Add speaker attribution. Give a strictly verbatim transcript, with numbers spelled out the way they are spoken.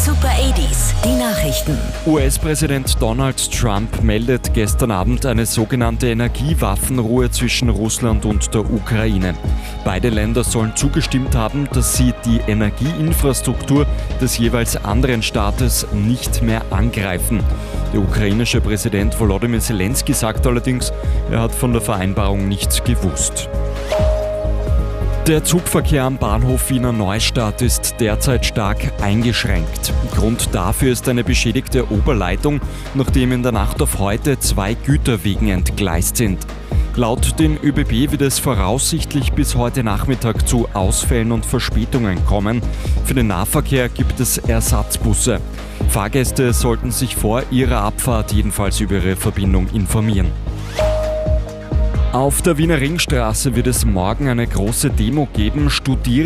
Speaker 1: Super achtziger, die Nachrichten.
Speaker 2: U S-Präsident Donald Trump meldet gestern Abend eine sogenannte Energiewaffenruhe zwischen Russland und der Ukraine. Beide Länder sollen zugestimmt haben, dass sie die Energieinfrastruktur des jeweils anderen Staates nicht mehr angreifen. Der ukrainische Präsident Volodymyr Zelensky sagt allerdings, er hat von der Vereinbarung nichts gewusst. Der Zugverkehr am Bahnhof Wiener Neustadt ist derzeit stark eingeschränkt. Grund dafür ist eine beschädigte Oberleitung, nachdem in der Nacht auf heute zwei Güterwegen entgleist sind. Laut den ÖBB wird es voraussichtlich bis heute Nachmittag zu Ausfällen und Verspätungen kommen. Für den Nahverkehr gibt es Ersatzbusse. Fahrgäste sollten sich vor ihrer Abfahrt jedenfalls über ihre Verbindung informieren. Auf der Wiener Ringstraße wird es morgen eine große Demo geben. Studierende